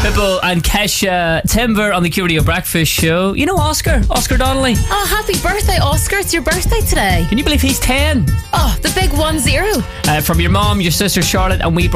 Pitbull and Kesha, Timber on the QRadio Breakfast Show. You know Oscar Donnelly. Oh, happy birthday, Oscar. It's your birthday today. Can you believe he's 10? Oh, the big 10. From your mom, your sister Charlotte, and we